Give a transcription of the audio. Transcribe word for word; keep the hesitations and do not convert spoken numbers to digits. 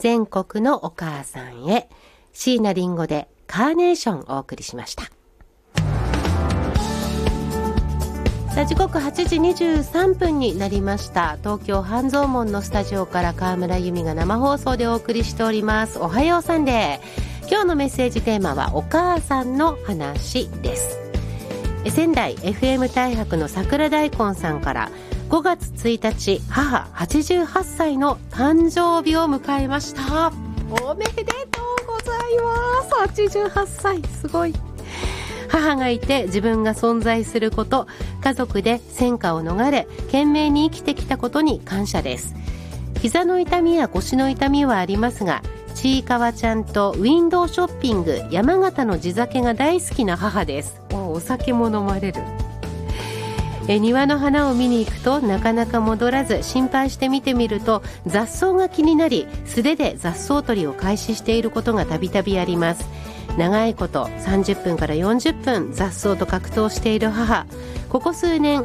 全国のお母さんへ、椎名林檎でカーネーションお送りしました。さあ時刻はちじにじゅうさんぷんになりました。東京半蔵門のスタジオから川村由美が生放送でお送りしております。おはようサンデー。今日のメッセージテーマはお母さんの話です。仙台 エフエム 大白の桜大根さんから、ごがつついたち母はちじゅうはっさいの誕生日を迎えました。おめでとうございます。はちじゅうはっさい、すごい。母がいて自分が存在すること、家族で戦火を逃れ懸命に生きてきたことに感謝です。膝の痛みや腰の痛みはありますが、ちいかわちゃんとウィンドウショッピング、山形の地酒が大好きな母です。 お, お酒も飲まれる。え庭の花を見に行くとなかなか戻らず、心配して見てみると雑草が気になり、素手で雑草取りを開始していることがたびたびあります。長いことさんじゅっぷんからよんじゅっぷん雑草と格闘している母、ここ数年